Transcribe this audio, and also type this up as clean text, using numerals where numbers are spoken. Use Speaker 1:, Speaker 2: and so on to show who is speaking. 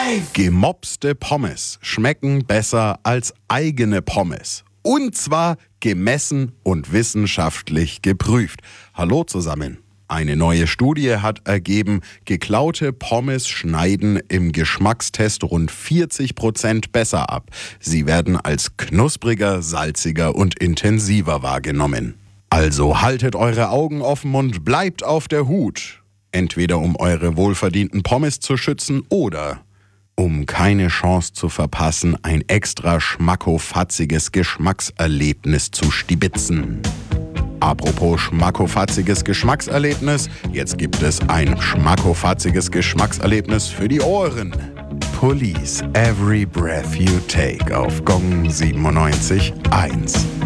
Speaker 1: Gemopste Pommes schmecken besser als eigene Pommes. Und zwar gemessen und wissenschaftlich geprüft. Hallo zusammen. Eine neue Studie hat ergeben, geklaute Pommes schneiden im Geschmackstest rund 40% besser ab. Sie werden als knuspriger, salziger und intensiver wahrgenommen. Also haltet eure Augen offen und bleibt auf der Hut. Entweder um eure wohlverdienten Pommes zu schützen oder um keine Chance zu verpassen, ein extra schmackofatziges Geschmackserlebnis zu stibitzen. Apropos schmackofatziges Geschmackserlebnis, jetzt gibt es ein schmackofatziges Geschmackserlebnis für die Ohren. Police Every Breath You Take auf Gong 97.1.